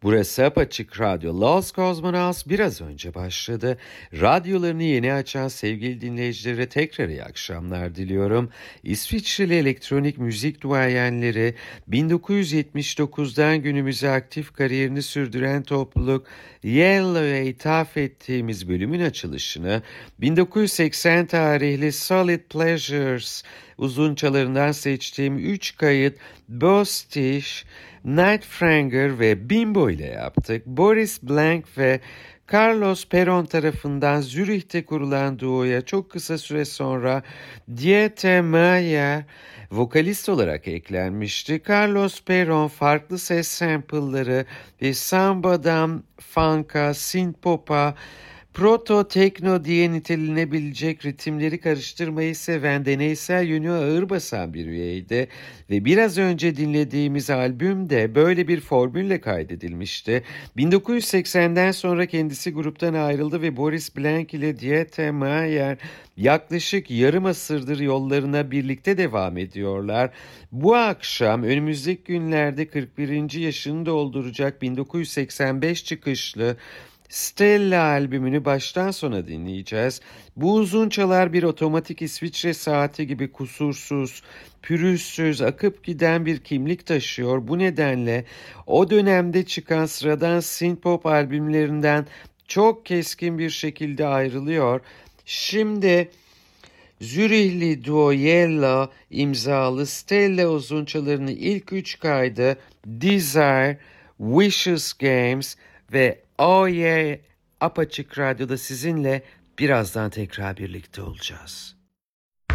Burası Apaçık Radyo. Los Cosmonauts biraz önce başladı. Radyolarını yeni açan sevgili dinleyicilere tekrar iyi akşamlar diliyorum. İsviçreli elektronik müzik duayenleri 1979'dan günümüze aktif kariyerini sürdüren topluluk Yellow'a ithaf ettiğimiz bölümün açılışını 1980 tarihli Solid Pleasures uzunçalarından seçtiğim 3 kayıt Bostish, Nightfranger ve Bimbo ile yaptık. Boris Blank ve Carlos Peron tarafından Zürih'te kurulan duoya çok kısa süre sonra Dieter Mayer vokalist olarak eklenmişti. Carlos Peron farklı ses sample'ları ve sambadan funk'a, synthpop'a, proto tekno diye nitelenebilecek ritimleri karıştırmayı seven, deneysel yönü ağır basan bir üyeydi ve biraz önce dinlediğimiz albüm de böyle bir formülle kaydedilmişti. 1980'den sonra kendisi gruptan ayrıldı ve Boris Blank ile Dieter Mayer yaklaşık yarım asırdır yollarına birlikte devam ediyorlar. Bu akşam önümüzdeki günlerde 41. yaşını dolduracak 1985 çıkışlı Stella albümünü baştan sona dinleyeceğiz. Bu uzunçalar bir otomatik İsviçre saati gibi kusursuz, pürüzsüz, akıp giden bir kimlik taşıyor. Bu nedenle o dönemde çıkan sıradan synthpop albümlerinden çok keskin bir şekilde ayrılıyor. Şimdi Zürihli duo Yella imzalı Stella uzunçalarının ilk 3 kaydı Desire, Vicious Games ve Oh Yeah Apaçık Radyo'da sizinle birazdan tekrar birlikte olacağız.